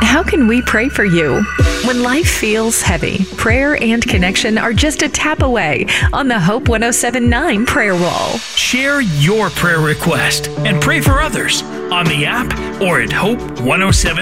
How can we pray for you? When life feels heavy, prayer and connection are just a tap away on the Hope 107.9 prayer wall. Share your prayer request and pray for others on the app or at Hope 107.